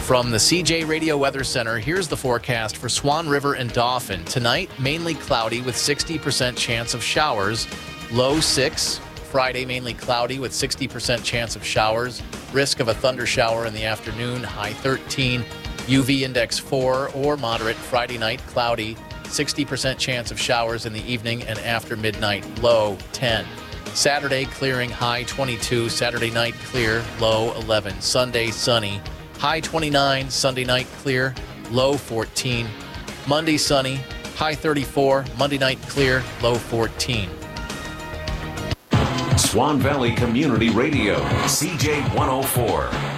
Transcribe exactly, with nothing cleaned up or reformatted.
From the C J Radio Weather Center, here's the forecast for Swan River and Dauphin. Tonight, mainly cloudy with sixty percent chance of showers. Low six. Friday, mainly cloudy with sixty percent chance of showers. Risk of a thunder shower in the afternoon. High thirteen. U V index four or moderate. Friday night, cloudy. sixty percent chance of showers in the evening and after midnight. Low ten. Saturday, clearing. High twenty-two. Saturday night, clear. Low eleven. Sunday, sunny. High twenty-nine, Sunday night clear, low fourteen. Monday sunny, high thirty-four. Monday night clear, low fourteen. Swan Valley Community Radio, C J one oh four.